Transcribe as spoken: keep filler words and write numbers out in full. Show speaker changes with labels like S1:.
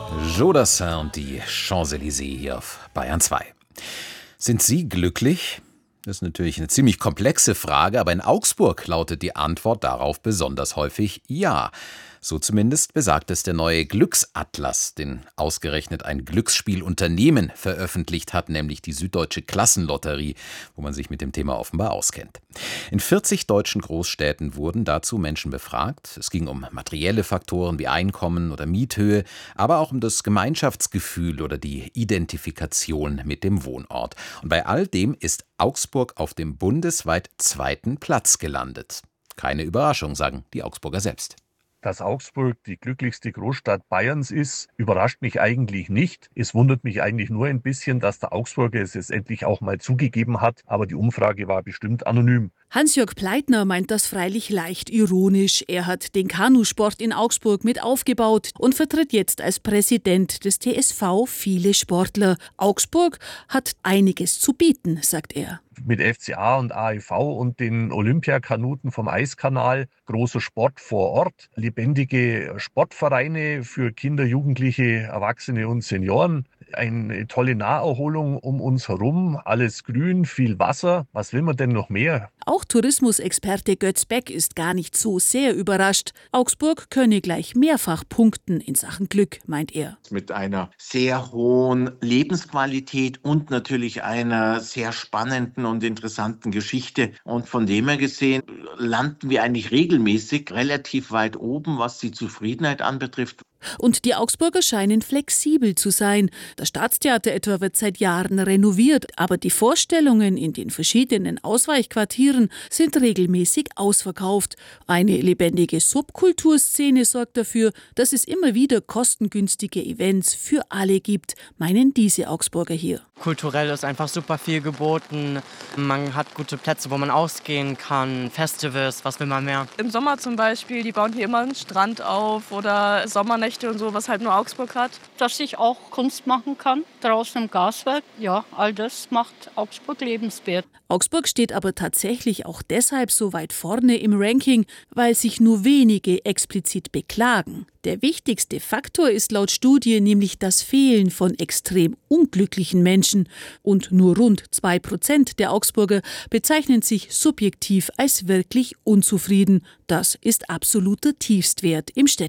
S1: Jodassin und die Champs-Élysées hier auf Bayern zwei. Sind Sie glücklich? Das ist natürlich eine ziemlich komplexe Frage, aber in Augsburg lautet die Antwort darauf besonders häufig ja. So zumindest besagt es der neue Glücksatlas, den ausgerechnet ein Glücksspielunternehmen veröffentlicht hat, nämlich die Süddeutsche Klassenlotterie, wo man sich mit dem Thema offenbar auskennt. In vierzig deutschen Großstädten wurden dazu Menschen befragt. Es ging um materielle Faktoren wie Einkommen oder Miethöhe, aber auch um das Gemeinschaftsgefühl oder die Identifikation mit dem Wohnort. Und bei all dem ist Augsburg auf dem bundesweit zweiten Platz gelandet. Keine Überraschung, sagen die Augsburger selbst.
S2: Dass Augsburg die glücklichste Großstadt Bayerns ist, überrascht mich eigentlich nicht. Es wundert mich eigentlich nur ein bisschen, dass der Augsburger es jetzt endlich auch mal zugegeben hat. Aber die Umfrage war bestimmt anonym.
S3: Hans-Jörg Pleitner meint das freilich leicht ironisch. Er hat den Kanusport in Augsburg mit aufgebaut und vertritt jetzt als Präsident des T S V viele Sportler. Augsburg hat einiges zu bieten, sagt er.
S2: Mit F C A und A E V und den Olympiakanuten vom Eiskanal, großer Sport vor Ort, lebendige Sportvereine für Kinder, Jugendliche, Erwachsene und Senioren, eine tolle Naherholung um uns herum, alles grün, viel Wasser. Was will man denn noch mehr?
S3: Auch Tourismusexperte Götz Beck ist gar nicht so sehr überrascht. Augsburg könne gleich mehrfach punkten in Sachen Glück, meint er.
S4: Mit einer sehr hohen Lebensqualität und natürlich einer sehr spannenden und interessanten Geschichte. Und von dem her gesehen landen wir eigentlich regelmäßig relativ weit oben, was die Zufriedenheit anbetrifft.
S3: Und die Augsburger scheinen flexibel zu sein. Das Staatstheater etwa wird seit Jahren renoviert, aber die Vorstellungen in den verschiedenen Ausweichquartieren sind regelmäßig ausverkauft. Eine lebendige Subkulturszene sorgt dafür, dass es immer wieder kostengünstige Events für alle gibt, meinen diese Augsburger hier.
S5: Kulturell ist einfach super viel geboten. Man hat gute Plätze, wo man ausgehen kann, Festivals, was will man mehr?
S6: Im Sommer zum Beispiel, die bauen hier immer einen Strand auf oder Sommernächte und so, was halt nur Augsburg hat.
S7: Dass ich auch Kunst machen kann, draußen im Gaswerk, ja, all das macht Augsburg lebenswert.
S3: Augsburg steht aber tatsächlich auch deshalb so weit vorne im Ranking, weil sich nur wenige explizit beklagen. Der wichtigste Faktor ist laut Studie nämlich das Fehlen von extrem unglücklichen Menschen. Und nur rund zwei Prozent der Augsburger bezeichnen sich subjektiv als wirklich unzufrieden. Das ist absoluter Tiefstwert im Städtebene.